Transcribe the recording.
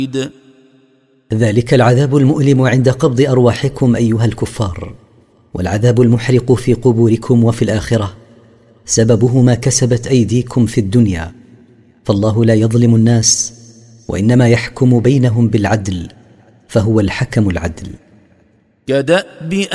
ذلك العذاب المؤلم عند قبض أرواحكم أيها الكفار، والعذاب المحرق في قبوركم وفي الآخرة سببه ما كسبت أيديكم في الدنيا، فالله لا يظلم الناس وإنما يحكم بينهم بالعدل، فهو الحكم العدل. كدأب